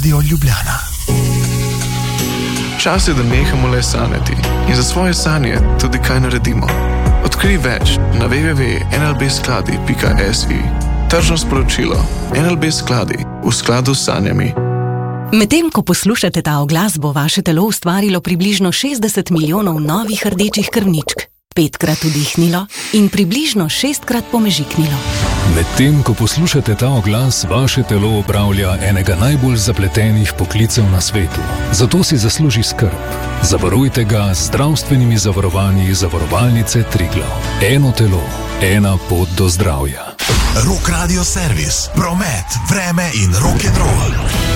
Radio Ljubljana. Čas je, da nehamo le sanjati in za svoje sanje tudi kaj naredimo. Odkrij več na www.nlbskladi.si. Tržno sporočilo. NLB Skladi, v skladu s sanjami. Medtem ko poslušate ta oglas, bo vaše telo ustvarilo približno 60 milijonov novih rdečih krvničk, 5-krat vdihnilo in približno 6-krat pomežiknilo. Medtem ko poslušate ta oglas, vaše telo opravlja enega najbolj zapletenih poklicev na svetu. Zato si zasluži skrb. Zavarujte ga z zdravstvenimi zavarovanji Zavarovalnice Triglav. Eno telo, ena pot do zdravja. Rock Radio Servis, promet, vreme in rock'n'roll.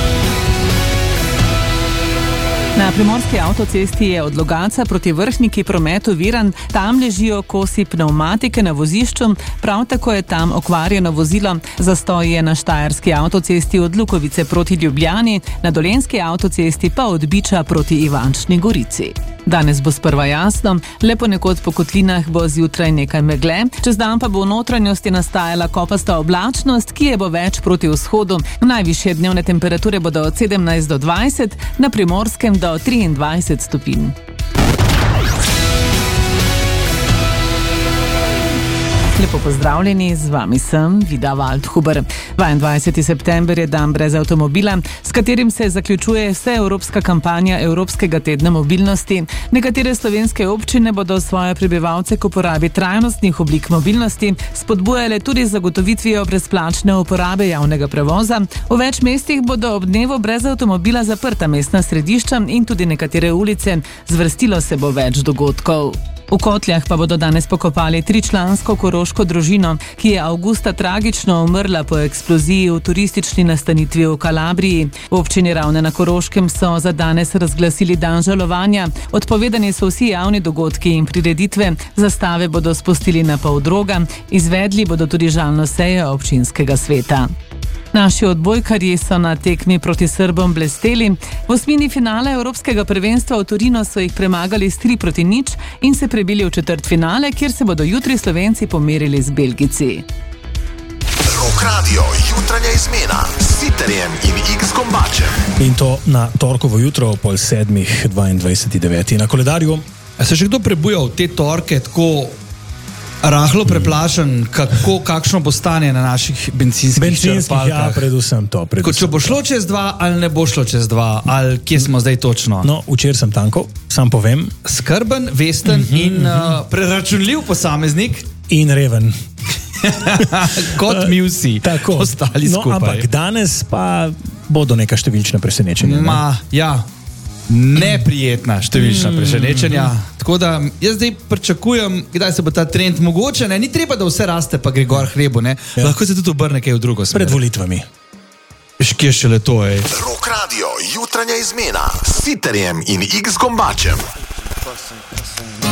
Na primorski avtocesti je od Logatca proti Vrhniki promet oviran, tam ležijo kosi pnevmatike na vozišču, prav tako je tam okvarjeno vozilo. Zastoj je na štajerski avtocesti od Lukovice proti Ljubljani, na dolenjski avtocesti pa od Biča proti Ivančni Gorici. Danes bo sprva jasno, le ponekod po kotlinah bo zjutraj nekaj megle, čez dan pa bo v notranjosti nastajala kopasta oblačnost, ki je bo več proti vzhodu. Najvišje dnevne temperature bodo od 17 do 20, na Primorskem do 23 stopinj. Lepo pozdravljeni, z vami sem Vida Waldhuber. 22. september je dan brez avtomobila, s katerim se zaključuje vseevropska kampanja Evropskega tedna mobilnosti. Nekatere slovenske občine bodo svoje prebivalce k uporabi trajnostnih oblik mobilnosti spodbujale tudi z zagotovitvijo brezplačne uporabe javnega prevoza. V več mestih bodo ob dnevu brez avtomobila zaprta mestna središča in tudi nekatere ulice. Zvrstilo se bo več dogodkov. V Kotljah pa bodo danes pokopali 3-člansko koroško družino, ki je avgusta tragično umrla po eksploziji v turistični nastanitvi v Kalabriji. V občini Ravne na Koroškem so za danes razglasili dan žalovanja. Odpovedani so vsi javni dogodki in prireditve, zastave bodo spustili na Poldroga, izvedli bodo tudi žalno sejo občinskega sveta. Naši odbojkarji so na tekmi proti Srbom blesteli. V osmini finale Evropskega prvenstva v Torino so jih premagali s 3-0 in se prebili v četrtfinale, kjer se bodo jutri Slovenci pomerili z Belgijci. Rock Radio, jutranja izmena s Siterjem in X Gombačem. In to na torkovo jutro ob 7:00, 22.9. Na koledarju. A se še kdo prebuja v te torke tako rahlo preplašen, kakšno bo stanje na naših bencinskih črpalkah? Ja, predvsem to. Če bo šlo čez 2 ali ne bo šlo čez 2, ali kje smo zdaj točno? No, včeraj sem tankal, sam povem. Skrben, vesten in preračunljiv posameznik. In reven. Kot mi vsi. Tako. Ostali skupaj. Ampak danes pa bodo neka številčna presenečenja. Ja. Neprijetna številčna presenečenja. Tako da jaz zdaj pričakujem, kdaj se bo ta trend mogoče, ne? Ni treba, da vse raste pa gre gor hlebu, ne? Ja. Lahko se tudi obrne kaj v drugo smer. Pred volitvami. Kje šele to, ej? Rock Radio, jutranja izmena s Siterjem in X Gombačem.